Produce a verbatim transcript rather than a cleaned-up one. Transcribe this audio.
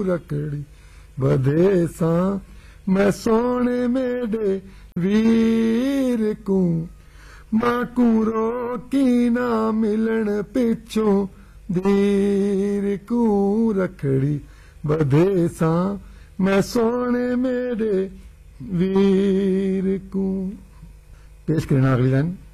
रखड़ी बधे सा मैं सोने मेरे वीर को मां को रोकी ना मिलन पिछों धीर को रखड़ी बधे सा मैं सोने मेरे वीर को। पेश करना अगली लाइन।